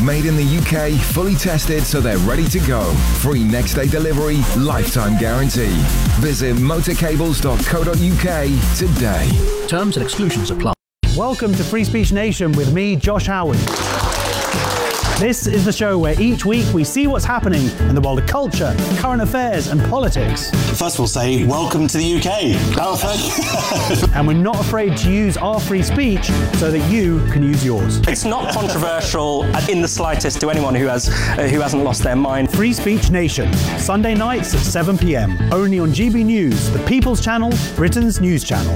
Made in the UK, fully tested so they're ready to go. Free next day delivery, lifetime guarantee. Visit motorcables.co.uk today. Terms and exclusions apply. Welcome to Free Speech Nation with me, Josh Howard. This is the show where each week we see what's happening in the world of culture, current affairs and politics. First we'll say, welcome to the UK. And we're not afraid to use our free speech so that you can use yours. It's not controversial in the slightest to anyone who hasn't lost their mind. Free Speech Nation, Sunday nights at 7 p.m. Only on GB News, the People's Channel, Britain's news channel.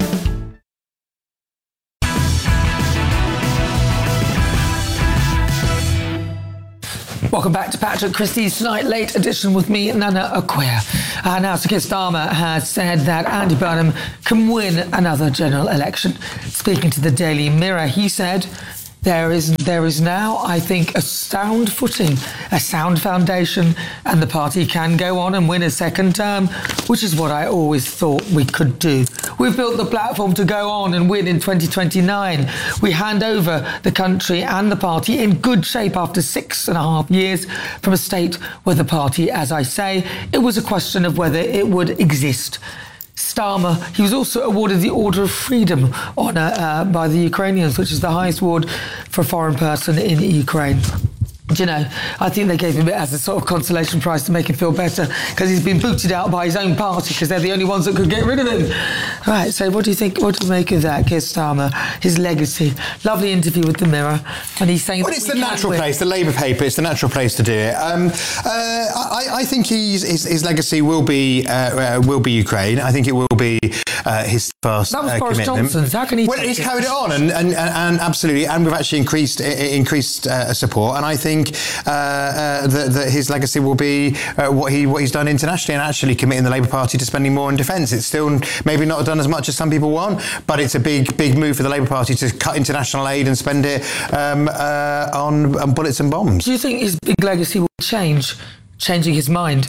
Welcome back to Patrick Christie's Tonight Late edition with me, Nana Okoye. Now, Sir Keir Starmer has said that Andy Burnham can win another general election. Speaking to the Daily Mirror, he said, There is now, I think, a sound footing, a sound foundation, and the party can go on and win a second term, which is what I always thought we could do. We've built the platform to go on and win in 2029. We hand over the country and the party in good shape after 6.5 years from a state where the party, as I say, it was a question of whether it would exist. Starmer, he was also awarded the Order of Freedom honour by the Ukrainians, which is the highest award for a foreign person in Ukraine. Do you know, I think they gave him it as a sort of consolation prize to make him feel better because he's been booted out by his own party because they're the only ones that could get rid of him. Right, so what do you think, what do you make of that, Keir Starmer, his legacy? Lovely interview with the Mirror, and he's saying... Well, it's the natural place, the Labour paper, it's the natural place to do it. I think his legacy will be Ukraine. I think it will be his first that was Boris commitment. Johnson's. How can he... Well, he's carried it on, and absolutely, and we've actually increased support, and I think that his legacy will be what he's done internationally and actually committing the Labour Party to spending more on defence. It's still maybe not done as much as some people want, but it's a big move for the Labour Party to cut international aid and spend it on bullets and bombs. Do you think his big legacy will changing his mind?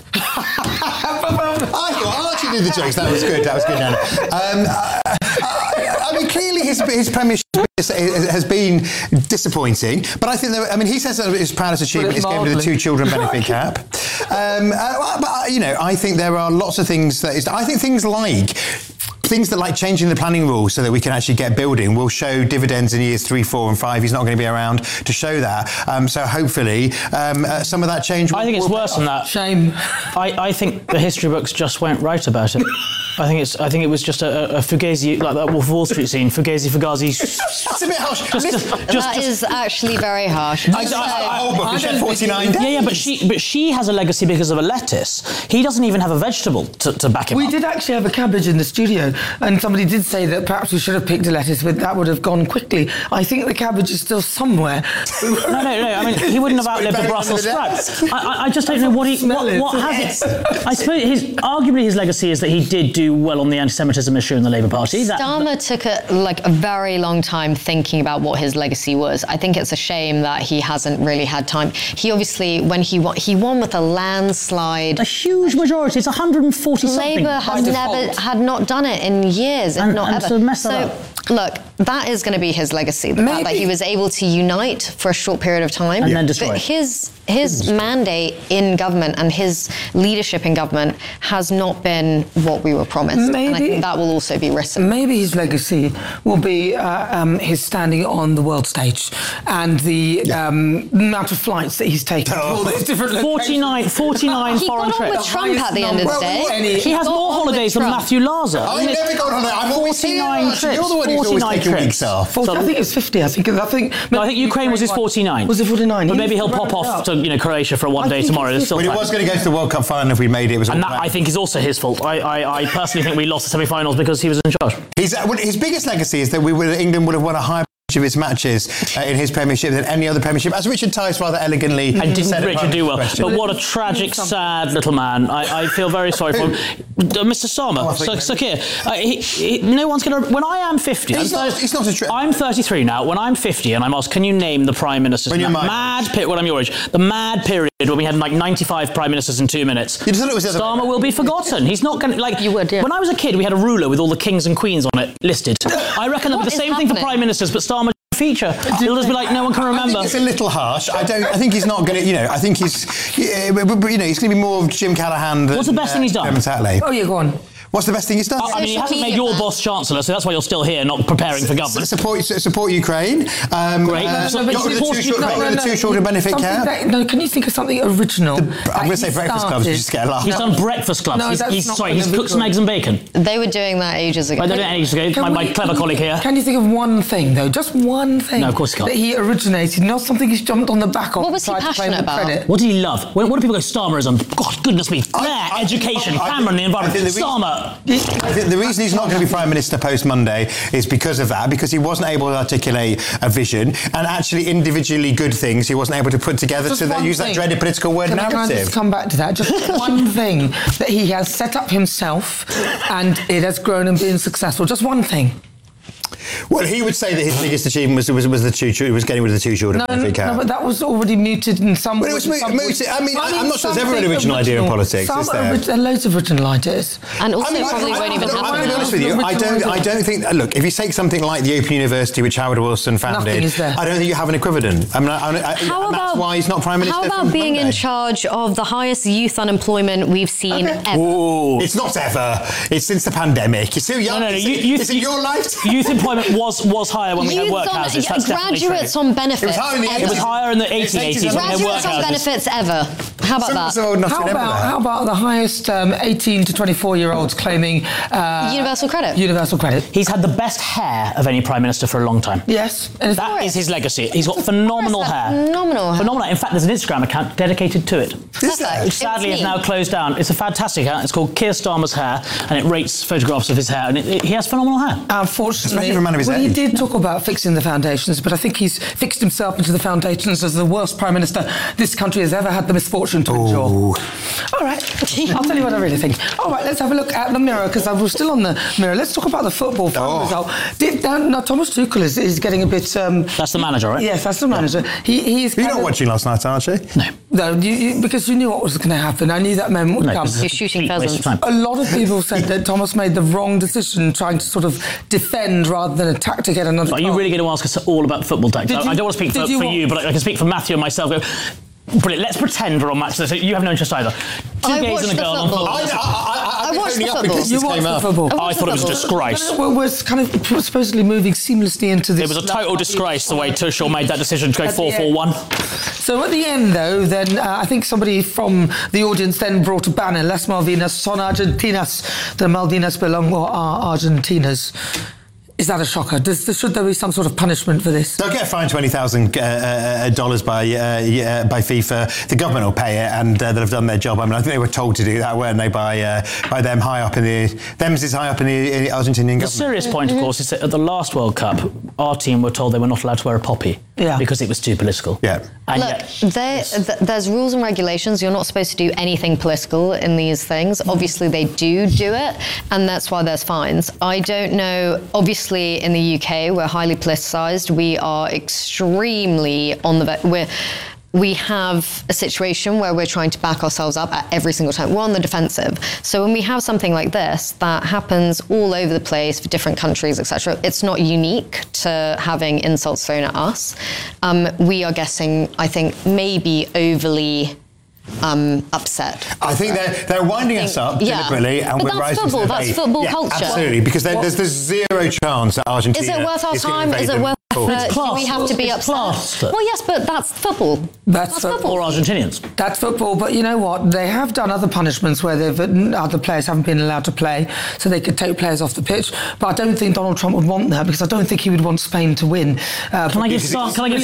I thought Archie did the jokes. That was good, Nana. I mean, clearly his premiership has been disappointing, but I think he says that his proudest achievement is getting rid of the 2 children benefit cap. But you know, I think there are lots of things I think things that changing the planning rules so that we can actually get building will show dividends in years 3, 4 and 5. He's not going to be around to show that. So hopefully some of that change will... I think it's worse than that. Shame. I think the history books just weren't right about it. I think it was just a Fugazi, like that Wolf of Wall Street scene, Fugazi. That's a bit harsh. That is actually very harsh. She had 49 days. Yeah, but she has a legacy because of a lettuce. He doesn't even have a vegetable to back him up. We did actually have a cabbage in the studio, and somebody did say that perhaps we should have picked a lettuce, but that would have gone quickly. I think the cabbage is still somewhere. No. I mean, he wouldn't have outlived the Brussels sprouts. I just don't know what has it. I suppose arguably his legacy is that he did do well on the anti-Semitism issue in the Labour Party. Starmer took a very long time thinking about what his legacy was. I think it's a shame that he hasn't really had time. He obviously, when he won with a landslide. A huge majority. It's 140 something. Labour had not done it in years, if not ever. To mess that up. Look, that is going to be his legacy. The fact that he was able to unite for a short period of time. And then destroy. But his mandate in government and his leadership in government has not been what we were promised. And I think that will also be risky. Maybe his legacy will be his standing on the world stage and the amount of flights that he's taken. All those different 49 foreign he trips. got on with Trump at the end of the day. He has more holidays than Matthew Laza. I never got on holiday. I'm always 49 trips. You're the one who's always taking weeks off. I think it was 50. I think Ukraine was his 49. Was it 49? But maybe he'll pop off to Croatia for one day tomorrow. There's still But time. he was going to go to the World Cup final if we made it. And that, I think, is also his fault. I personally think we lost the semi-finals because he was in charge. His biggest legacy is that England would have won a higher of his matches in his premiership than any other premiership, as Richard Tice rather elegantly and didn't said. Richard do well? But what a tragic, sad little man. I feel very sorry for him. Mr. Starmer, Sir Keir, no one's going to... When I am 50... I'm 33 now. When I'm 50 and I'm asked, can you name the Prime Minister's when I'm your age, the mad period when we had like 95 Prime Ministers in 2 minutes, Starmer will be forgotten. He's not going to... Like, you would, yeah. When I was a kid, we had a ruler with all the kings and queens on it listed. I reckon there'll be the same thing for Prime Ministers, but Starmer feature. It'll just be like, no one can remember. I think it's a little harsh. I think he's not going to, I think he's going to be more of Jim Callaghan than... What's the best thing he's done? Oh, yeah, go on. What's the best thing he's done? I mean, he hasn't made your boss chancellor, so that's why you're still here, not preparing for government. Support Ukraine. Great. Got rid of the two children benefit cap. Can you think of something original? I'm going to say breakfast clubs, just get a laugh. He's done breakfast clubs. He's cooked some eggs and bacon. They were doing that ages ago. I don't know ages ago. My clever colleague here. Can you think of one thing, though? Just one thing. No, of course he can't. That he originated, not something he's jumped on the back of. What was he passionate about? Credit. What did he love? What do people go, Starmerism? God, goodness me. Education, Cameron, the environment. Starmer. The reason he's not going to be Prime Minister post-Monday is because of that, because he wasn't able to articulate a vision and actually individually good things he wasn't able to put together to use that dreaded political word narrative. Can I just come back to that? Just one thing that he has set up himself and it has grown and been successful. Just one thing. Well, he would say that his biggest achievement was getting rid of the two children benefit cap. No, but that was already mooted in some way. Well, it was mooted. I mean, I'm not sure there's ever an original idea in politics, is there? Loads of original ideas. And also probably won't even happen. I'm going to be honest with you. I don't think... Look, if you take something like the Open University, which Howard Wilson founded, I don't think you have an equivalent. I mean, that's why he's not Prime Minister. How about being in charge of the highest youth unemployment we've seen ever? Ooh. It's not ever. It's since the pandemic. You're too young. No. Is it your lifetime? Youth employment was higher when we had work houses. That's graduates on benefits. It was higher in the 1880s when we had work houses. Graduates on benefits ever. How about that? How about the highest 18 to 24-year-olds claiming... universal credit. Universal credit. He's had the best hair of any Prime Minister for a long time. Yes. That is his legacy. He's got phenomenal hair. Phenomenal. In fact, there's an Instagram account dedicated to it. Which sadly is now closed down. It's a fantastic account. It's called Keir Starmer's Hair, and it rates photographs of his hair, and he has phenomenal hair. Unfortunately, he did talk about fixing the foundations, but I think he's fixed himself into the foundations as the worst Prime Minister this country has ever had the misfortune to endure. All right, I'll tell you what I really think. All right, let's have a look at the Mirror, because we're still on the Mirror. Let's talk about the football result. Thomas Tuchel is getting a bit... that's the manager, right? Yes, that's the manager. You're not watching last night, aren't you? No, because you knew what was going to happen. I knew that moment would come. You're shooting pheasants. A lot of people said that Thomas made the wrong decision trying to sort of defend rather than attack to get another goal. Are you really going to ask us all about football tactics? I don't want to speak for you, but I can speak for Matthew and myself. Brilliant. Let's pretend we're on match. So you have no interest either. I watched the football. I watched the football. You watched the football. I thought it was a disgrace. We're kind of supposedly moving seamlessly into this. It was a total disgrace the way Tuchel made that decision to go 4-4-1. So at the end, though, then I think somebody from the audience then brought a banner: Las Malvinas son Argentinas. The Malvinas belong or are Argentinas. Is that a shocker? Should there be some sort of punishment for this? They'll get fined $20,000 by FIFA. The government will pay it, and they'll have done their job. I mean, I think they were told to do that, weren't they, by them high up in the Argentinian government. The serious point, of course, is that at the last World Cup, our team were told they were not allowed to wear a poppy because it was too political. Yeah. And look, there's rules and regulations. You're not supposed to do anything political in these things. Obviously, they do it, and that's why there's fines. I don't know. Obviously, in the UK, we're highly politicised. We are extremely on the... We have a situation where we're trying to back ourselves up at every single time. We're on the defensive. So when we have something like this that happens all over the place for different countries, etc., it's not unique to having insults thrown at us. We are getting, I think, maybe overly upset. I think they're winding us up deliberately, and but we're rising to the bait. That's football culture. Absolutely, because there's zero chance that Argentina is it worth our time? Is it worth? Do we have to be upset? Well, yes, but that's football. That's football. Or Argentinians. That's football, but you know what? They have done other punishments where other players haven't been allowed to play, so they could take players off the pitch. But I don't think Donald Trump would want that, because I don't think he would want Spain to win. Can I give Starmer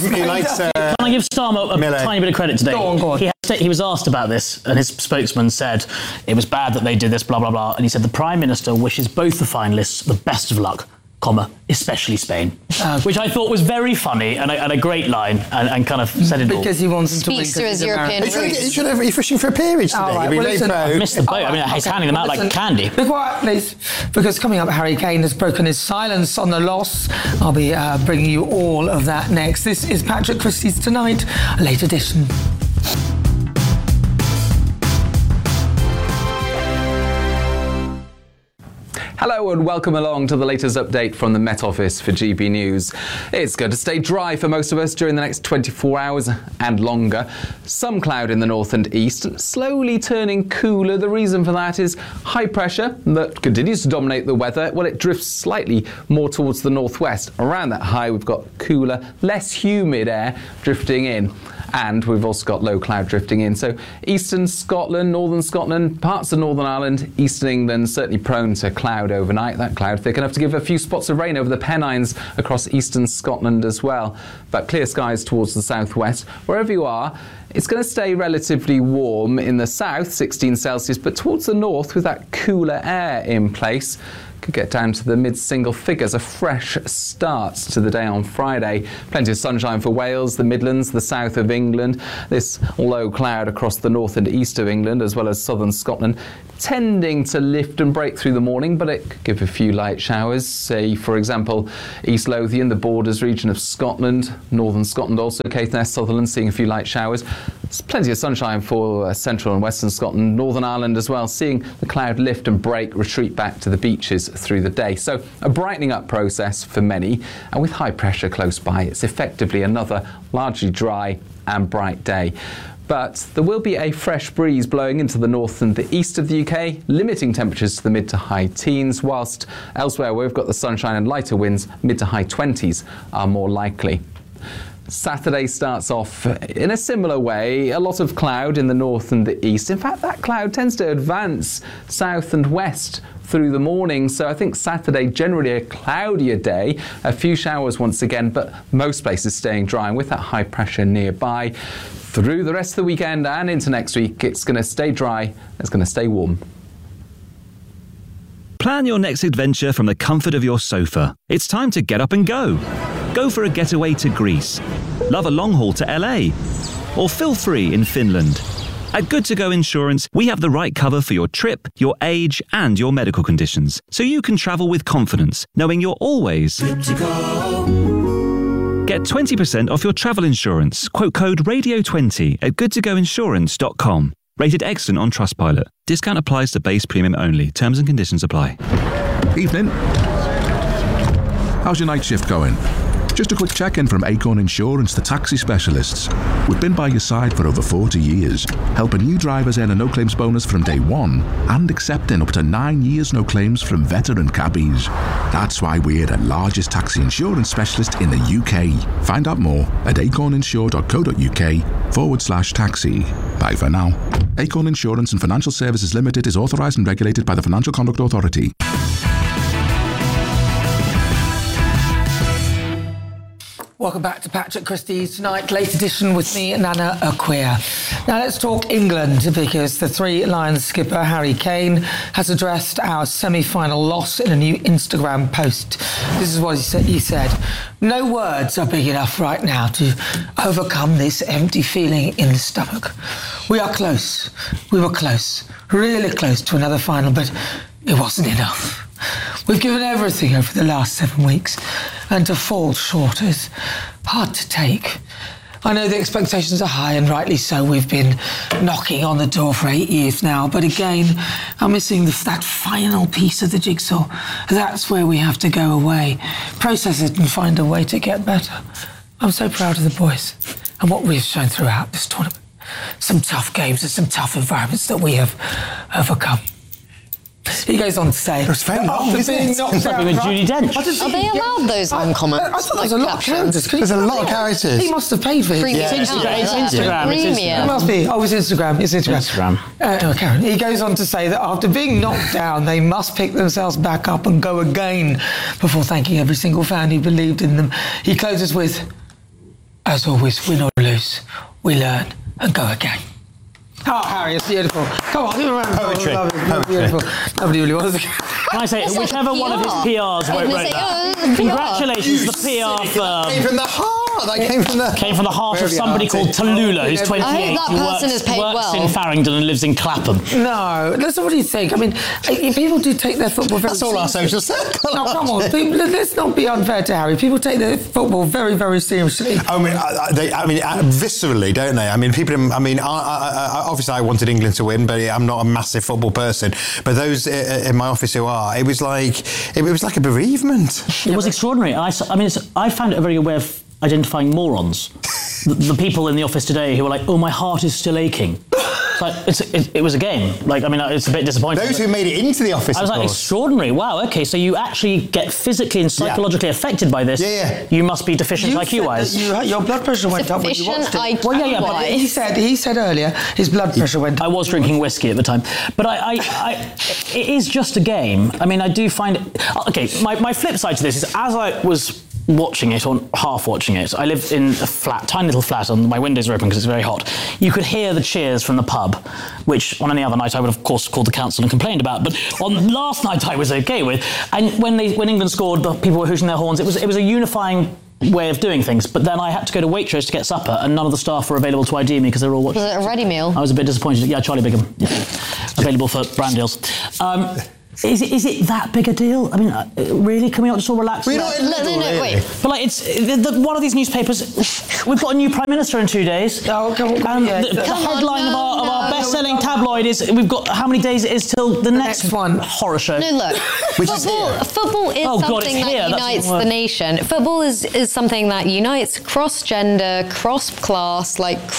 a tiny bit of credit today? Go on. He was asked about this, and his spokesman said it was bad that they did this, blah, blah, blah. And he said the Prime Minister wishes both the finalists the best of luck, especially Spain, which I thought was very funny and a great line, and kind of said it all. Because he wants them to win. Speaks to his European roots. You're fishing for a peerage today. I missed the boat. I mean, he's handing them out like candy. Be quiet, please. Because coming up, Harry Kane has broken his silence on the loss. I'll be bringing you all of that next. This is Patrick Christie's Tonight, a late edition. Hello and welcome along to the latest update from the Met Office for GB News. It's going to stay dry for most of us during the next 24 hours and longer. Some cloud in the north and east, slowly turning cooler. The reason for that is high pressure that continues to dominate the weather. Well, it drifts slightly more towards the northwest. Around that high, we've got cooler, less humid air drifting in. And we've also got low cloud drifting in. So eastern Scotland, northern Scotland, parts of Northern Ireland, eastern England, certainly prone to cloud overnight. That cloud thick enough to give a few spots of rain over the Pennines across eastern Scotland as well. But clear skies towards the southwest. Wherever you are, it's going to stay relatively warm in the south, 16 Celsius, but towards the north with that cooler air in place, could get down to the mid-single figures. A fresh start to the day on Friday. Plenty of sunshine for Wales, the Midlands, the south of England. This low cloud across the north and east of England, as well as southern Scotland, tending to lift and break through the morning, but it could give a few light showers. Say, for example, East Lothian, the borders region of Scotland, northern Scotland also, Caithness, Sutherland, seeing a few light showers. There's plenty of sunshine for central and western Scotland, Northern Ireland as well, seeing the cloud lift and break, retreat back to the beaches through the day. So a brightening up process for many, and with high pressure close by, it's effectively another largely dry and bright day. But there will be a fresh breeze blowing into the north and the east of the UK, limiting temperatures to the mid to high teens, whilst elsewhere where we've got the sunshine and lighter winds, mid to high 20s are more likely. Saturday starts off in a similar way, a lot of cloud in the north and the east. In fact, that cloud tends to advance south and west through the morning, so I think Saturday generally a cloudier day, a few showers once again, but most places staying dry, and with that high pressure nearby through the rest of the weekend and into next week, it's going to stay dry, it's going to stay warm. Plan your next adventure from the comfort of your sofa. It's time to get up and go. Go for a getaway to Greece. Love a long haul to LA. Or feel free in Finland. At Good To Go Insurance, we have the right cover for your trip, your age, and your medical conditions, so you can travel with confidence, knowing you're always good to go. Get 20% off your travel insurance. Quote code RADIO20 at goodtogoinsurance.com. Rated excellent on Trustpilot. Discount applies to base premium only. Terms and conditions apply. Evening. How's your night shift going? Just a quick check-in from Acorn Insurance, the taxi specialists. We've been by your side for over 40 years, helping new drivers earn a no-claims bonus from day one and accepting up to 9 years no claims from veteran cabbies. That's why we're the largest taxi insurance specialist in the UK. Find out more at acorninsure.co.uk/taxi. Bye for now. Acorn Insurance and Financial Services Limited is authorised and regulated by the Financial Conduct Authority. Welcome back to Patrick Christie's Tonight, late edition with me, Nana Acquia. Now let's talk England, because the Three Lions skipper Harry Kane has addressed our semi-final loss in a new Instagram post. This is what he said. No words are big enough right now to overcome this empty feeling in the stomach. We are close. We were close, really close to another final, but it wasn't enough. We've given everything over the last 7 weeks, and to fall short is hard to take. I know the expectations are high, and rightly so. We've been knocking on the door for 8 years now, but again, I'm missing that final piece of the jigsaw. That's where we have to go away, process it and find a way to get better. I'm so proud of the boys and what we've shown throughout this tournament. Some tough games and some tough environments that we have overcome. He goes on to say, it's very long, isn't it? Something with Judi Dench. Are they allowed those long comments? I thought there was a lot of characters. There's a lot of characters. He must have paid for it. It's Instagram. It must be. Oh, it's Instagram. It's Instagram. Karen. He goes on to say that after being knocked down, they must pick themselves back up and go again, before thanking every single fan who believed in them. He closes with, as always, win or lose, we learn and go again. Oh, Harry, it's beautiful. Come on, give him a round of applause. Beautiful. Nobody really wants to. Can I say, whichever one of his PRs wrote that. Congratulations, the PR firm. Even the heart. not. That came from the heart of somebody called Tallulah, who's 28. I hope that person is paid works well. in Farringdon and lives in Clapham. No, listen, what do you think? I mean, people do take their football very That's all our social circle. No, come on. Let's not be unfair to Harry. People take their football very, very seriously. I mean, viscerally, don't they? I mean, people. I mean, obviously, I wanted England to win, but I'm not a massive football person. But those in my office who are, it was like a bereavement. It was extraordinary. I found it a very good way of identifying morons. The people in the office today who were like, "Oh, my heart is still aching." It was a game. Like, I mean, it's a bit disappointing. Those who made it into the office, I was like, extraordinary. Wow, okay, so you actually get physically and psychologically affected by this. Yeah. You must be deficient IQ-wise. Your blood pressure went up when you watched it. Well, yeah, but he said earlier his blood pressure went up. I was drinking whiskey at the time. But it is just a game. I mean, I do find it... Okay, my flip side to this is, as I was watching it, or half watching it, I live in a flat, tiny little flat, and my windows are open because it's very hot. You could hear the cheers from the pub, which on any other night I would of course called the council and complained about, but on last night I was okay with. And when England scored, the people were hooting their horns. It was a unifying way of doing things, but then I had to go to Waitrose to get supper, and none of the staff were available to ID me because they were all watching. Was it a ready meal? I was a bit disappointed. Yeah, Charlie Bigham. Yeah. Available for brand deals. Is it that big a deal? I mean, really? Can we not just all relax? No, wait. But like, it's one of these newspapers. We've got a new prime minister in 2 days. Oh, come on! The headline of our best-selling tabloid is we've got how many days it is till the next one horror show. No, look. Football is something that unites the nation. Football is something that unites cross-gender, cross-class,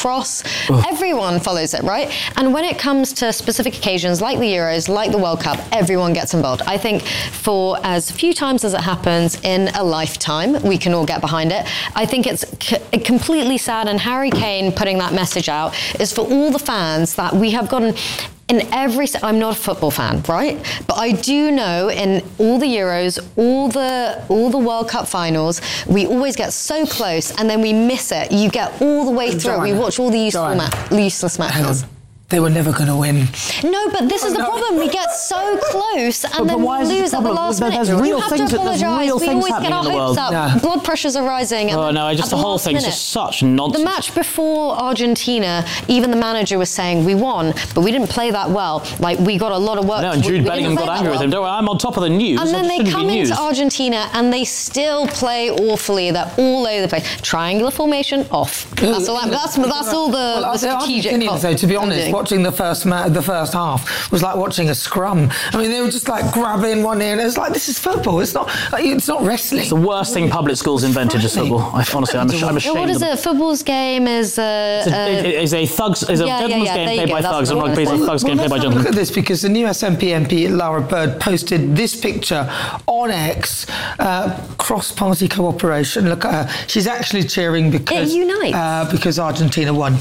everyone follows it, right? And when it comes to specific occasions like the Euros, like the World Cup, everyone gets involved. I think for as few times as it happens in a lifetime, we can all get behind it. I think it's completely sad, and Harry Kane putting that message out is for all the fans that we have gotten in every... I'm not a football fan, right? But I do know in all the Euros, all the World Cup finals, we always get so close and then we miss it. You get all the way through. We watch all the useless matches. They were never going to win. No, but this is the problem. We get so close and then we lose at the last minute. You have to apologise. We always get our hopes up. Yeah. Blood pressures are rising. Oh, no, the whole thing's just such nonsense. The match before Argentina, even the manager was saying, we won, but we didn't play that well. Like, we got a lot of work. No, and Jude Bellingham got angry with him. Don't worry, I'm on top of the news. And then they come into Argentina and they still play awfully. They're all over the place. Triangular formation, off. That's all the strategic... Though, to be honest, watching the first half was like watching a scrum. I mean, they were just like grabbing one in. It was like, this is football. It's not wrestling. It's the worst thing public schools invented is football. Honestly, I'm ashamed. What is it? Football's game is a gentleman's game played by thugs, and rugby is a thug's game played by gentlemen. Look at this, because the new SNP MP Lara Bird posted this picture on X. Cross-party cooperation. Look at her. She's actually cheering because it unites. Because Argentina won.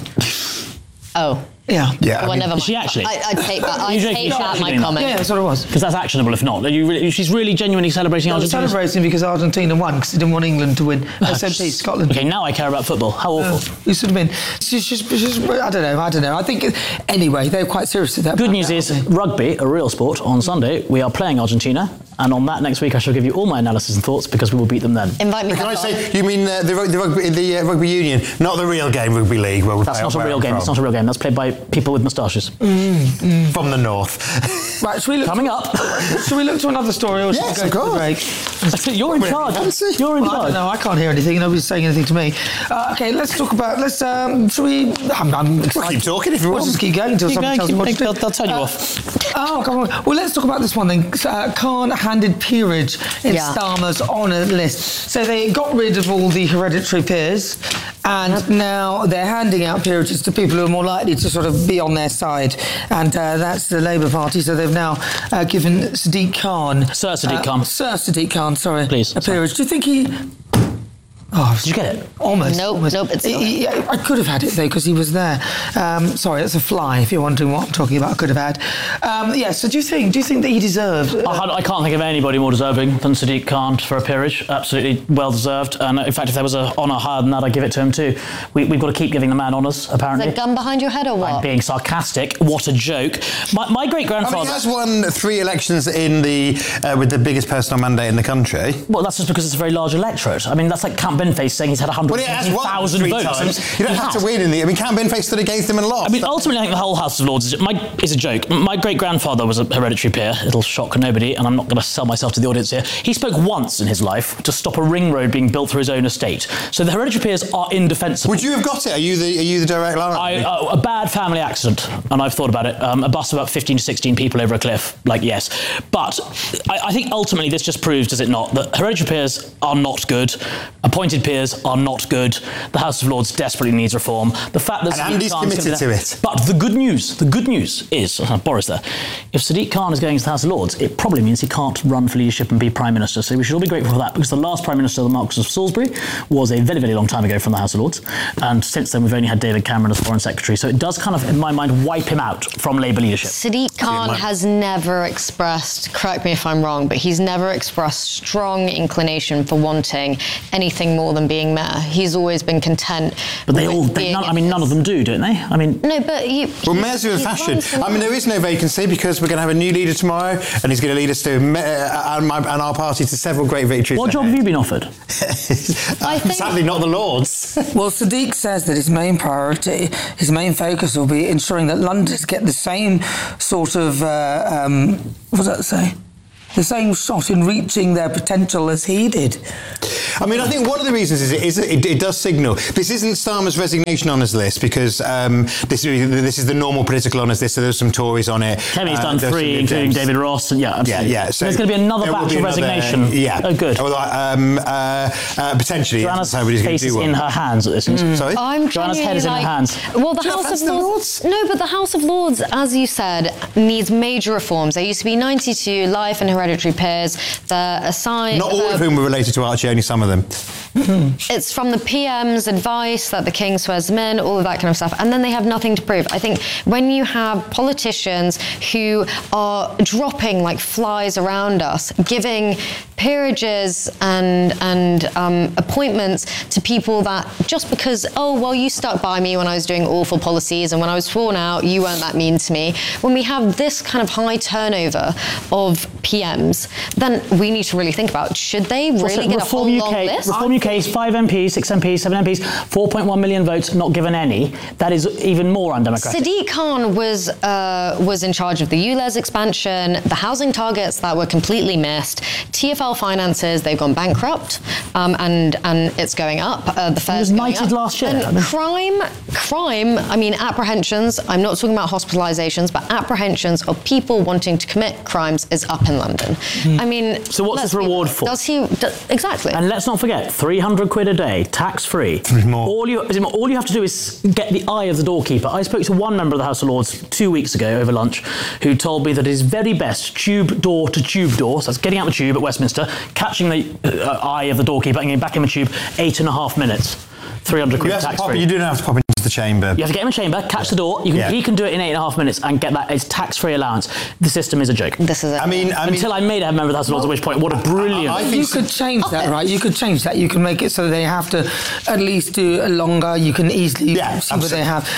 Oh. Yeah. Well, never mind. She actually. I take that. I take that my comment. Yeah, that's what it was. Because that's actionable. If not, she's really genuinely celebrating Argentina. Celebrating because Argentina won, because they didn't want England to win. SNP, Scotland. Okay, now I care about football. How awful. You should have been. I don't know. I think anyway they're quite serious with that. Good news is rugby, a real sport. On Sunday we are playing Argentina, and on that next week I shall give you all my analysis and thoughts because we will beat them then. Invite me. Can I say? You mean the rugby union, not the real game rugby league? That's not a real game. It's not a real game. That's played by people with moustaches. From the north. Right, coming up. Should we look to another story, or should we go to the break? You're in charge. You're in charge. I don't know. I can't hear anything. Nobody's saying anything to me. Okay, let's talk about. Should we? We'll keep talking if you want. We'll just keep going until someone tells me what to do. They'll turn you off. Oh, come on. Well, let's talk about this one then. Khan handed peerage in Starmer's honour list. So they got rid of all the hereditary peers, and now they're handing out peerages to people who are more likely to sort of be on their side, and that's the Labour Party. So they've now given Sadiq Khan, Sir Sadiq Khan, sorry, please, a peerage. Do you think he? Oh, did you get it? Almost. Nope. It's not. I could have had it though because he was there. Sorry, that's a fly. If you're wondering what I'm talking about, I could have had. So do you think that he deserved? I can't think of anybody more deserving than Sadiq Khan for a peerage. Absolutely well deserved. And in fact, if there was an honour higher than that, I'd give it to him too. We've got to keep giving the man honours. Apparently. Is there a gun behind your head or what? I'm being sarcastic. What a joke. My great grandfather. He has won 3 elections in with the biggest personal mandate in the country. Well, that's just because it's a very large electorate. I mean, that's like Count Benface saying he's had 170,000 votes. You don't have to win in the... I mean, Cam Benface stood against him and lost. I mean, ultimately, I think the whole House of Lords is a joke. My great-grandfather was a hereditary peer. It'll shock nobody, and I'm not going to sell myself to the audience here. He spoke once in his life to stop a ring road being built through his own estate. So the hereditary peers are indefensible. Would you have got it? Are you the direct line? A bad family accident, and I've thought about it. A bus of about 15 to 16 people over a cliff, yes. But I think ultimately this just proves, does it not, that hereditary peers are not good, appointed peers are not good, the House of Lords desperately needs reform. The fact that and Andy's committed to it. But the good news is, Boris there, if Sadiq Khan is going to the House of Lords, it probably means he can't run for leadership and be Prime Minister. So we should all be grateful for that, because the last Prime Minister, the Marquess of Salisbury, was a very, very long time ago from the House of Lords. And since then, we've only had David Cameron as Foreign Secretary. So it does kind of, in my mind, wipe him out from Labour leadership. Sadiq Khan has never expressed, correct me if I'm wrong, but he's never expressed strong inclination for wanting anything more than being mayor. He's always been content. But none of them do, don't they? I mean, no, but well, mayors are in fashion. I mean, there is no vacancy because we're going to have a new leader tomorrow, and he's going to lead us to and our party to several great victories. What job have you been offered? Sadly, not the Lords. Well, Sadiq says that his main priority, his main focus will be ensuring that Londoners get the same sort of, what does that say? The same shot in reaching their potential as he did. I mean, I think one of the reasons is it does signal. This isn't Starmer's resignation honours list because this is the normal political honours list. So there's some Tories on it. Kemi's done 3, including David Ross. And absolutely. Yeah. So there's going to be another batch of resignation. Yeah. Oh, good. Potentially. Joanna's face is in her hands at this. Sorry? Joanna's head is in her hands. Well, the House of Lords... No, but the House of Lords, as you said, needs major reforms. There used to be 92 life and hereditary peers. They're assigned... Not all of whom were related to Archie, only some of them. It's from the PM's advice that the King swears them in, all of that kind of stuff, and then they have nothing to prove. I think when you have politicians who are dropping like flies around us, giving peerages and appointments to people that just because, you stuck by me when I was doing awful policies and when I was sworn out, you weren't that mean to me. When we have this kind of high turnover of PMs, then we need to really think about, should they really get a whole long list? Reform UK is 5 MPs, 6 MPs, 7 MPs, 4.1 million votes, not given any. That is even more undemocratic. Sadiq Khan was in charge of the ULEZ expansion, the housing targets that were completely missed, TfL finances, they've gone bankrupt, and it's going up. The fares he was knighted last year. And crime, I mean, apprehensions, I'm not talking about hospitalisations, but apprehensions of people wanting to commit crimes is up in London. I mean... So what's his reward for? Exactly. And let's not forget, £300 a day, tax-free. All you have to do is get the eye of the doorkeeper. I spoke to one member of the House of Lords 2 weeks ago over lunch who told me that his very best tube door to tube door, so that's getting out the tube at Westminster, catching the eye of the doorkeeper and getting back in the tube, 8.5 minutes. £300 tax-free. You don't have to pop into the chamber. You have to get him in the chamber, catch the door. He can do it in 8.5 minutes and get that as tax-free allowance. The system is a joke. This is it. I mean, until I made a member of the House of Lords, at which point, what a brilliant... You could change that, right? You could change that. You can make it so they have to at least do longer. You can easily see what they have.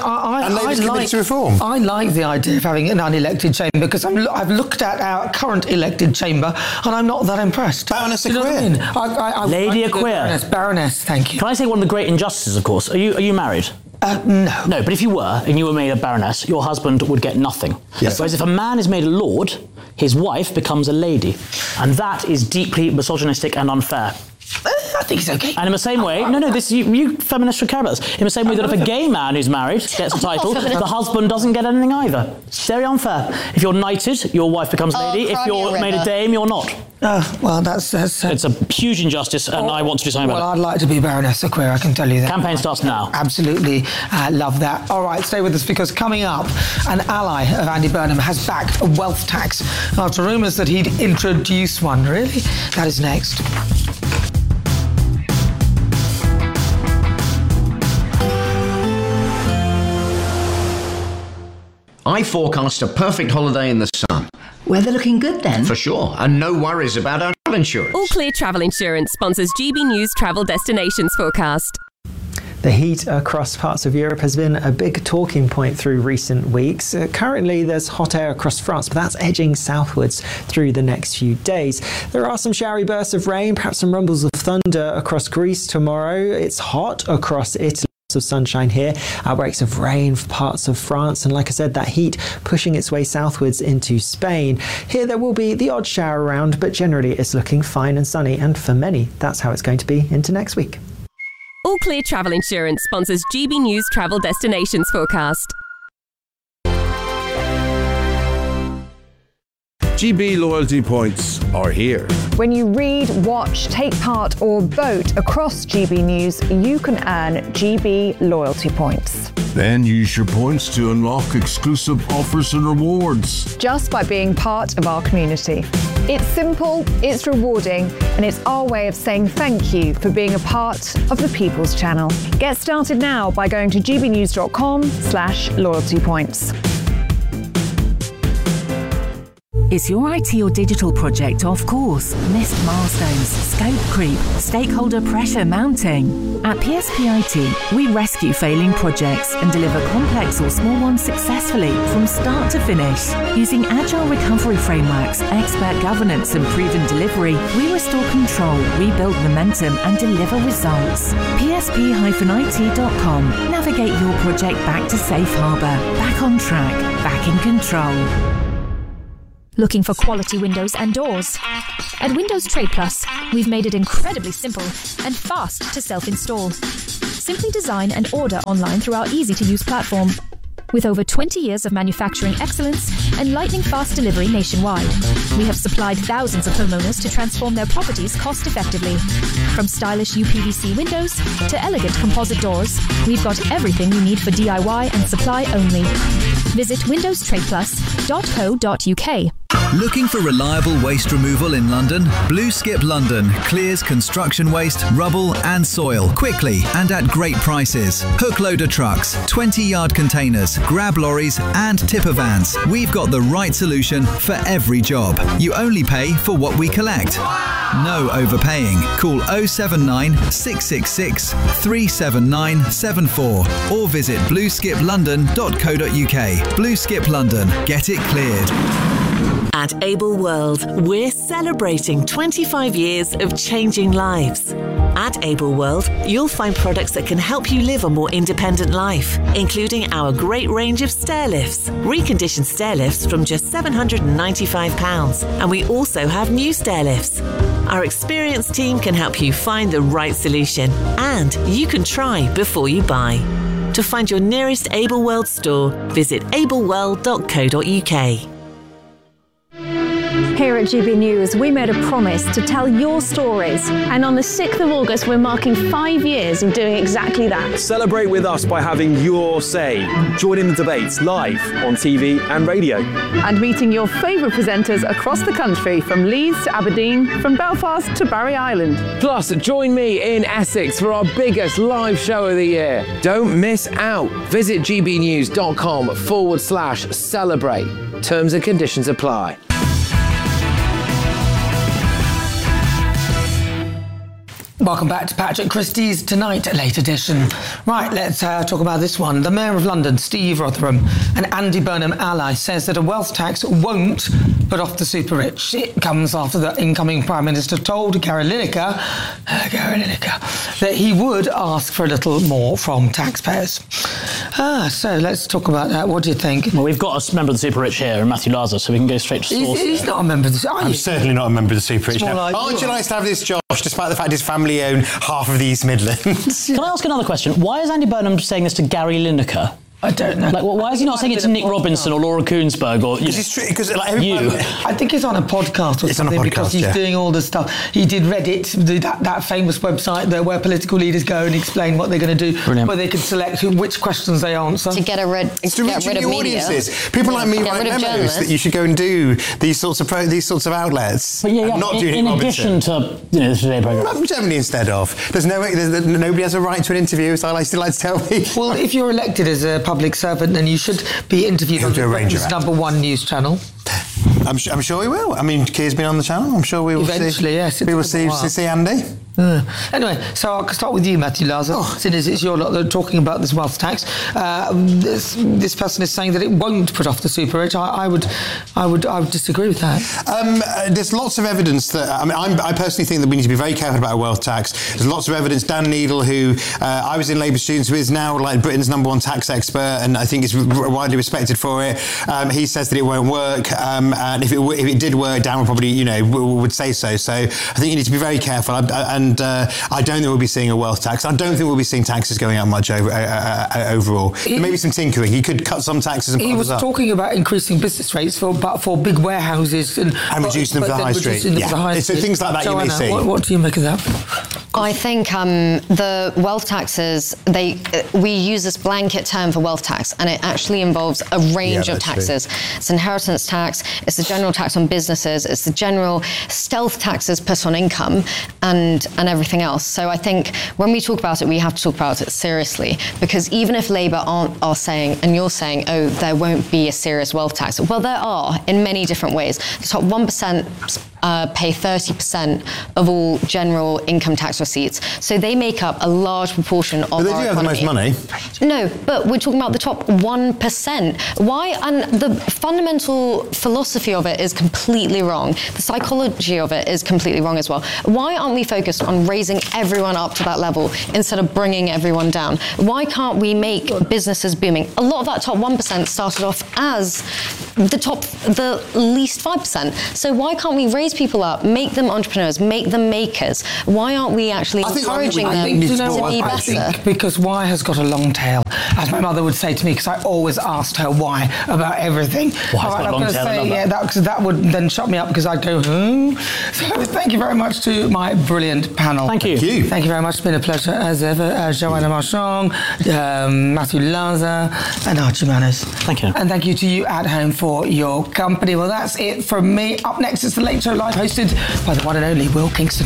Reform. I like the idea of having an unelected chamber because I've looked at our current elected chamber and I'm not that impressed. Baroness Acquia. Lady Acquia. Baroness, thank you. Can I say one of the great injustices, of course? Are you married? No. No, but if you were, and you were made a baroness, your husband would get nothing. Yes. Whereas if a man is made a lord, his wife becomes a lady. And that is deeply misogynistic and unfair. I think it's okay. And in the same way, you feminists should care about this. In the same way that if a gay man who's married gets a title, the husband doesn't get anything either. It's very unfair. If you're knighted, your wife becomes lady. If you're made a dame, you're not. Well, that's it's a huge injustice, and I want to do something about it. Well, I'd like to be Baroness Acquia, I can tell you that. Campaign starts now. Absolutely love that. All right, stay with us because coming up, an ally of Andy Burnham has backed a wealth tax after rumours that he'd introduce one. Really? That is next. I forecast a perfect holiday in the sun. Weather looking good then? For sure, and no worries about our travel insurance. All Clear Travel Insurance sponsors GB News Travel Destinations Forecast. The heat across parts of Europe has been a big talking point through recent weeks. Currently, there's hot air across France, but that's edging southwards through the next few days. There are some showery bursts of rain, perhaps some rumbles of thunder across Greece tomorrow. It's hot across Italy. Of sunshine here, outbreaks of rain for parts of France, and like I said, that heat pushing its way southwards into Spain. Here there will be the odd shower around, but generally it's looking fine and sunny, and for many that's how it's going to be into next week. All Clear Travel Insurance sponsors GB News Travel Destinations Forecast. GB loyalty points are here. When you read, watch, take part or vote across GB News, you can earn GB loyalty points. Then use your points to unlock exclusive offers and rewards. Just by being part of our community. It's simple, it's rewarding, and it's our way of saying thank you for being a part of the People's Channel. Get started now by going to gbnews.com/loyalty points. Is your IT or digital project off course? Missed milestones, scope creep, stakeholder pressure mounting? At PSP IT, we rescue failing projects and deliver complex or small ones successfully from start to finish. Using agile recovery frameworks, expert governance and proven delivery, we restore control, rebuild momentum and deliver results. PSP-IT.com. Navigate your project back to safe harbour, back on track, back in control. Looking for quality windows and doors? At Windows Trade Plus, we've made it incredibly simple and fast to self-install. Simply design and order online through our easy-to-use platform. With over 20 years of manufacturing excellence and lightning-fast delivery nationwide, we have supplied thousands of homeowners to transform their properties cost-effectively. From stylish UPVC windows to elegant composite doors, we've got everything you need for DIY and supply only. Visit windowstradeplus.co.uk. Looking for reliable waste removal in London? Blue Skip London clears construction waste, rubble and soil quickly and at great prices. Hook loader trucks, 20-yard containers, grab lorries and tipper vans. We've got the right solution for every job. You only pay for what we collect. No overpaying. Call 079 666 37974 or visit blueskiplondon.co.uk. Blue Skip London. Get it cleared. At Able World, we're celebrating 25 years of changing lives. At Able World, you'll find products that can help you live a more independent life, including our great range of stair lifts, reconditioned stair lifts from just £795, and we also have new stair lifts. Our experienced team can help you find the right solution, and you can try before you buy. To find your nearest Able World store, visit ableworld.co.uk. Here at GB News, we made a promise to tell your stories. And on the 6th of August, we're marking 5 years of doing exactly that. Celebrate with us by having your say. Join in the debates live on TV and radio. And meeting your favourite presenters across the country, from Leeds to Aberdeen, from Belfast to Barry Island. Plus, join me in Essex for our biggest live show of the year. Don't miss out. Visit gbnews.com/celebrate. Terms and conditions apply. Welcome back to Patrick Christie's Tonight Late Edition. Right, let's talk about this one. The Mayor of London, Steve Rotherham, an Andy Burnham ally, says that a wealth tax won't put off the super rich. It comes after the incoming Prime Minister told Gary Lineker that he would ask for a little more from taxpayers. So let's talk about that. What do you think? Well, we've got a member of the super rich here, Matthew Laza, so we can go straight to source. He's not a member of the super rich. I'm certainly not a member of the super rich. Aren't you nice to have this, Josh, despite the fact his family own half of the East Midlands? Can I ask another question? Why is Andy Burnham saying this to Gary Lineker? I don't know. Like, why is he not saying it to Nick Robinson or Laura Koonsberg or you? I think he's on a podcast or something because he's doing all the stuff. He did Reddit, that famous website there where political leaders go and explain what they're going to do, where they can select which questions they answer. To get rid of audiences. People like me write memos that you should go and do these sorts of outlets. But not doing in addition to the Today programme. Germany instead of. Nobody has a right to an interview, as I like to tell people. Well, if you're elected as a public servant, then you should be interviewed on Britain's #1 news channel. I'm sure we will. I mean, Keir's been on the channel. I'm sure we will eventually. See, yes, we will see Andy. Anyway, so I'll start with you, Matthew Laza. Since it's your lot that are talking about this wealth tax, this person is saying that it won't put off the super rich. I would disagree with that. There's lots of evidence that I personally think that we need to be very careful about a wealth tax. There's lots of evidence. Dan Needle, who I was in Labour Students, who is now like Britain's #1 tax expert, and I think is widely respected for it. He says that it won't work, and if it did work, Dan would probably would say so. So I think you need to be very careful. And I don't think we'll be seeing a wealth tax. I don't think we'll be seeing taxes going up much overall. Maybe some tinkering. He could cut some taxes and put others up. He was talking about increasing business rates for big warehouses and reducing them for the high street. So things like that Joanna, you may see. What do you make of that? I think the wealth taxes, we use this blanket term for wealth tax, and it actually involves a range of taxes. True. It's inheritance tax, it's the general tax on businesses, it's the general stealth taxes put on income, and everything else. So I think when we talk about it, we have to talk about it seriously, because even if Labour are saying, and you're saying, oh, there won't be a serious wealth tax, well, there are in many different ways. The top 1% pay 30% of all general income tax receipts. So they make up a large proportion of our economy. But they do have the most money. No, but we're talking about the top 1%. Why? And the fundamental philosophy of it is completely wrong. The psychology of it is completely wrong as well. Why aren't we focused on raising everyone up to that level instead of bringing everyone down? Why can't we make businesses booming? A lot of that top 1% started off as the least 5%. So why can't we raise people up, make them entrepreneurs, make them makers? Why aren't we actually encouraging them to be better? I think because why has got a long tail, as my mother would say to me, because I always asked her why about everything. I'm going to say, that would then shut me up, because I'd go, So thank you very much to my brilliant panel. Thank you. Thank you very much. It's been a pleasure as ever. Joanna Marchand, Matthew Laza, and Archie Manners. Thank you. And thank you to you at home for your company. Well, that's it from me. Up next is The Late Show Live, hosted by the one and only Will Kingston.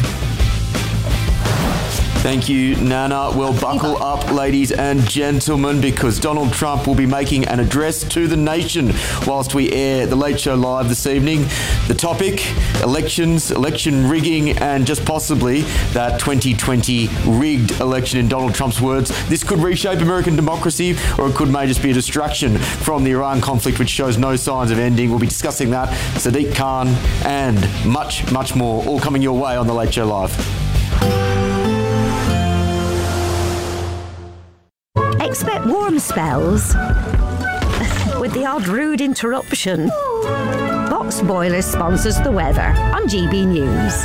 Thank you, Nana. Well, buckle up, ladies and gentlemen, because Donald Trump will be making an address to the nation whilst we air The Late Show Live this evening. The topic, elections, election rigging, and just possibly that 2020 rigged election in Donald Trump's words. This could reshape American democracy, or it may just be a distraction from the Iran conflict, which shows no signs of ending. We'll be discussing that, Sadiq Khan, and much, much more, all coming your way on The Late Show Live. Expect warm spells with the odd rude interruption. Box Boilers sponsors the weather on GB News.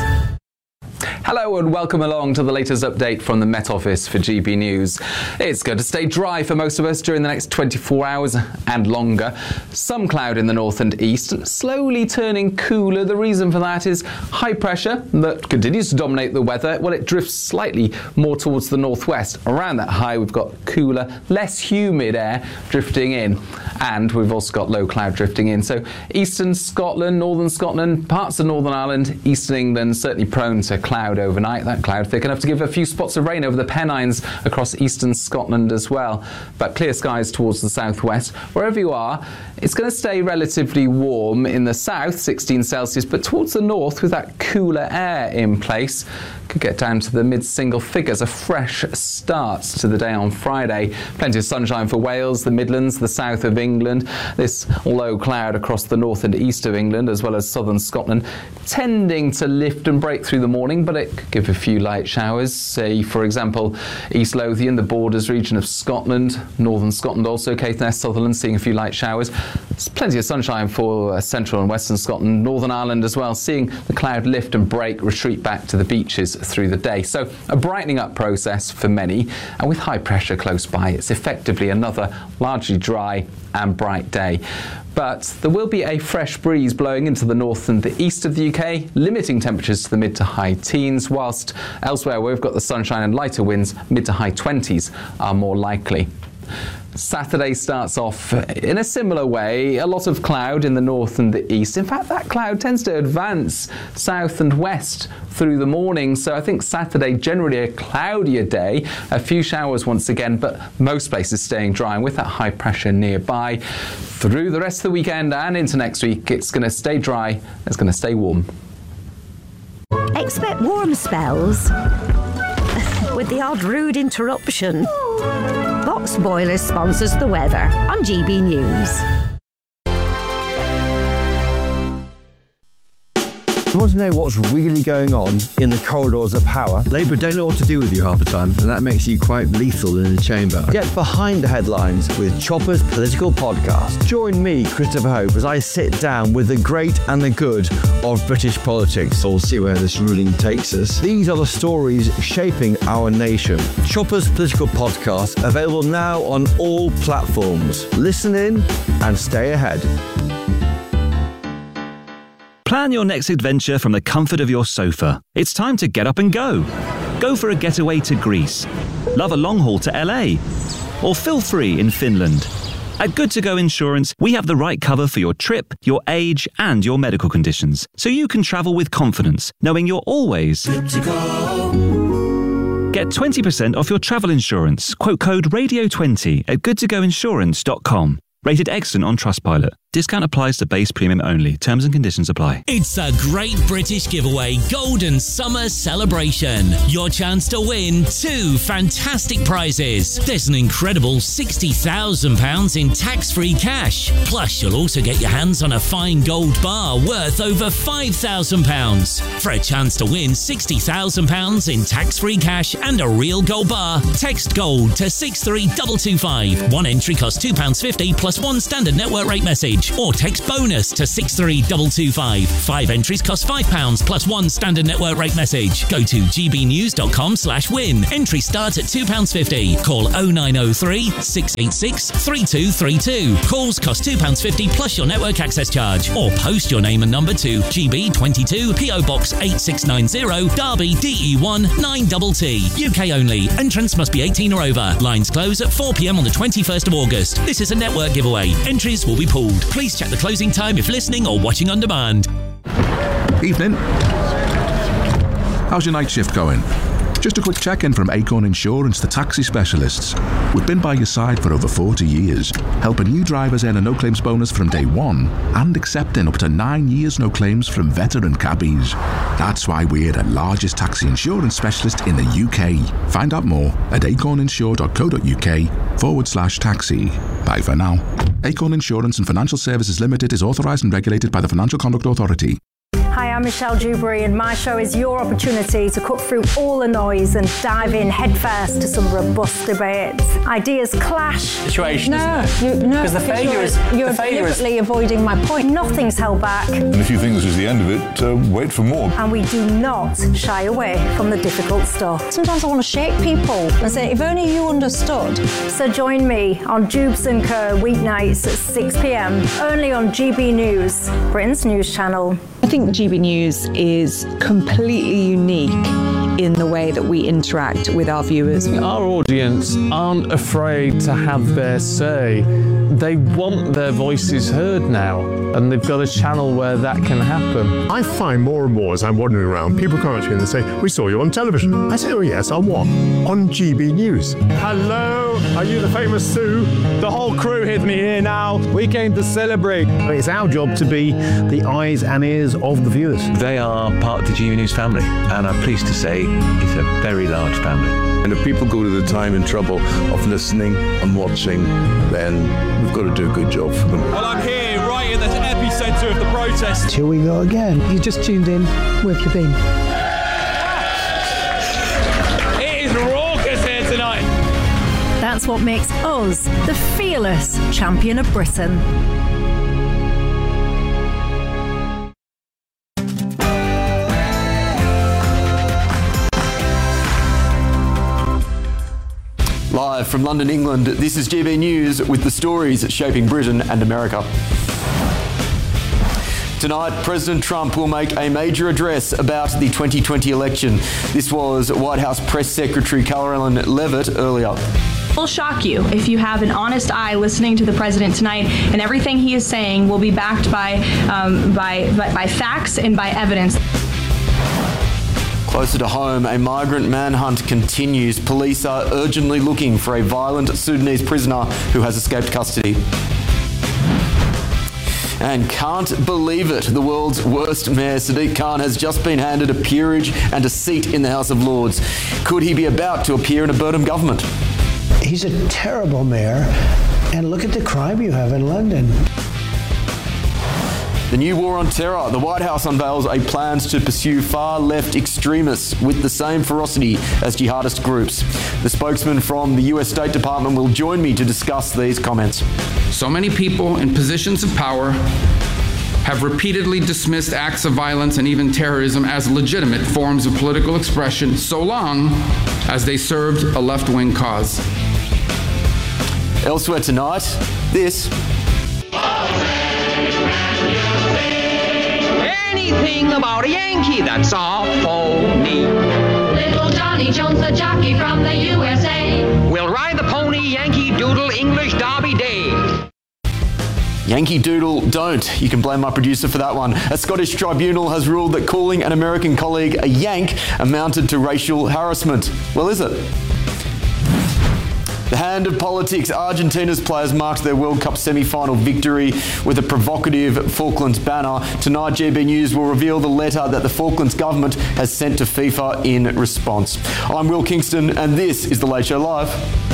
Hello and welcome along to the latest update from the Met Office for GB News. It's going to stay dry for most of us during the next 24 hours and longer. Some cloud in the north and east, slowly turning cooler. The reason for that is high pressure that continues to dominate the weather. Well, it drifts slightly more towards the northwest. Around that high, we've got cooler, less humid air drifting in. And we've also got low cloud drifting in. So eastern Scotland, northern Scotland, parts of Northern Ireland, eastern England, certainly prone to cloud overnight. That cloud thick enough to give a few spots of rain over the Pennines across eastern Scotland as well. But clear skies towards the southwest. Wherever you are, it's going to stay relatively warm in the south, 16 Celsius, but towards the north, with that cooler air in place, could get down to the mid-single figures. A fresh start to the day on Friday. Plenty of sunshine for Wales, the Midlands, the south of England. This low cloud across the north and east of England, as well as southern Scotland, tending to lift and break through the morning, but it could give a few light showers. Say, for example, East Lothian, the borders region of Scotland, northern Scotland also, Caithness, Sutherland, seeing a few light showers. There's plenty of sunshine for central and western Scotland, Northern Ireland as well, seeing the cloud lift and break, retreat back to the beaches through the day. So a brightening up process for many, and with high pressure close by, it's effectively another largely dry and bright day. But there will be a fresh breeze blowing into the north and the east of the UK, limiting temperatures to the mid to high teens, whilst elsewhere where we've got the sunshine and lighter winds, mid to high 20s are more likely. Saturday starts off in a similar way. A lot of cloud in the north and the east. In fact, that cloud tends to advance south and west through the morning. So I think Saturday, generally a cloudier day. A few showers once again, but most places staying dry. And with that high pressure nearby, through the rest of the weekend and into next week, it's going to stay dry. It's going to stay warm. Expect warm spells with the odd rude interruption. Box Boilers sponsors the weather on GB News. You want to know what's really going on in the corridors of power? Labour don't know what to do with you half the time, and that makes you quite lethal in the chamber. Get behind the headlines with Chopper's Political Podcast. Join me, Christopher Hope, as I sit down with the great and the good of British politics. We'll see where this ruling takes us. These are the stories shaping our nation. Chopper's Political Podcast, available now on all platforms. Listen in and stay ahead. Plan your next adventure from the comfort of your sofa. It's time to get up and go. Go for a getaway to Greece. Love a long haul to LA. Or feel free in Finland. At Good To Go Insurance, we have the right cover for your trip, your age, and your medical conditions, so you can travel with confidence, knowing you're always good to go. Get 20% off your travel insurance. Quote code RADIO20 at goodtogoinsurance.com. Rated excellent on Trustpilot. Discount applies to base premium only. Terms and conditions apply. It's a Great British Giveaway Golden Summer Celebration. Your chance to win 2 fantastic prizes. There's an incredible £60,000 in tax-free cash. Plus, you'll also get your hands on a fine gold bar worth over £5,000. For a chance to win £60,000 in tax-free cash and a real gold bar, text GOLD to 63225. One entry costs £2.50 plus one standard network rate message. Or text BONUS to 63225. 5 entries cost £5 plus one standard network rate message. Go to gbnews.com/win. Entry starts at £2.50. Call 0903 686 3232. Calls cost £2.50 plus your network access charge. Or post your name and number to GB22 PO Box 8690 Derby DE1 9TT. UK only. Entrance must be 18 or over. Lines close at 4 p.m. on the 21st of August. This is a network giveaway. Entries will be pulled. Please check the closing time if listening or watching on demand. Evening. How's your night shift going? Just a quick check-in from Acorn Insurance, the taxi specialists. We've been by your side for over 40 years, helping new drivers earn a no-claims bonus from day one and accepting up to 9 years no claims from veteran cabbies. That's why we're the largest taxi insurance specialist in the UK. Find out more at acorninsure.co.uk/taxi. Bye for now. Acorn Insurance and Financial Services Limited is authorised and regulated by the Financial Conduct Authority. Hi, I'm Michelle Dewberry, and my show is your opportunity to cut through all the noise and dive in headfirst to some robust debates. Ideas clash. Situation. Because the failure is you're deliberately avoiding my point. Nothing's held back. And if you think this is the end of it, wait for more. And we do not shy away from the difficult stuff. Sometimes I want to shake people and say, if only you understood. So join me on Jubes and Co weeknights at 6 p.m. only on GB News, Britain's news channel. I think GB News is completely unique in the way that we interact with our viewers. Our audience aren't afraid to have their say. They want their voices heard now, and they've got a channel where that can happen. I find more and more as I'm wandering around, people come up to me and they say, "We saw you on television." I say, "Oh yes, on what?" "On GB News." Hello, are you the famous Sue? The whole crew hid me here now. We came to celebrate. It's our job to be the eyes and ears of the viewers. They are part of the GB News family, and I'm pleased to say it's a very large family. And if people go to the time and trouble of listening and watching, then we've got to do a good job for them. Well, I'm here right in the epicentre of the protest. Here we go again. You just tuned in. Where have you been? It is raucous here tonight. That's what makes us the fearless champion of Britain. Live from London, England, this is GB News with the stories shaping Britain and America. Tonight, President Trump will make a major address about the 2020 election. This was White House Press Secretary Caroline Leavitt earlier. Will shock you if you have an honest eye listening to the president tonight, and everything he is saying will be backed by facts and by evidence. Closer to home, a migrant manhunt continues. Police are urgently looking for a violent Sudanese prisoner who has escaped custody. And can't believe it, the world's worst mayor, Sadiq Khan, has just been handed a peerage and a seat in the House of Lords. Could he be about to appear in a Burnham government? He's a terrible mayor, and look at the crime you have in London. The new war on terror. The White House unveils a plans to pursue far-left extremists with the same ferocity as jihadist groups. The spokesman from the US State Department will join me to discuss these comments. So many people in positions of power have repeatedly dismissed acts of violence and even terrorism as legitimate forms of political expression so long as they served a left-wing cause. Elsewhere tonight, this. Anything about a Yankee, that's all phony. Little Johnny Jones, the jockey from the USA, will ride the pony Yankee Doodle English Derby Day. Yankee Doodle don't. You can blame my producer for that one. A Scottish tribunal has ruled that calling an American colleague a Yank amounted to racial harassment. Well, is it? The hand of politics. Argentina's players marked their World Cup semi-final victory with a provocative Falklands banner. Tonight, GB News will reveal the letter that the Falklands government has sent to FIFA in response. I'm Will Kingston, and this is The Late Show Live.